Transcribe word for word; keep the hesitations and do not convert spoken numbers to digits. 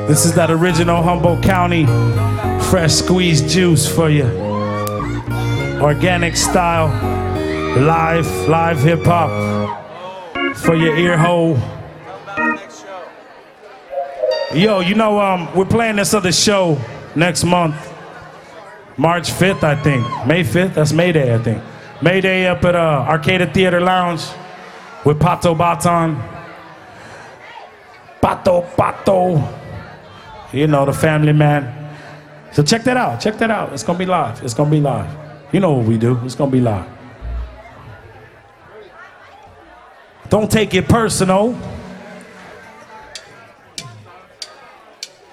This is that original Humboldt County fresh squeezed juice for you. Organic style, live, live hip hop for your ear hole. Yo, you know, um, we're playing this other show next month, March fifth, I think. May fifth, that's May Day, I think. May Day up at uh, Arcada Theater Lounge with Pato Baton. Pato, Pato. You know, the family man. So check that out, check that out. It's gonna be live, it's gonna be live. You know what we do, it's gonna be live. Don't take it personal.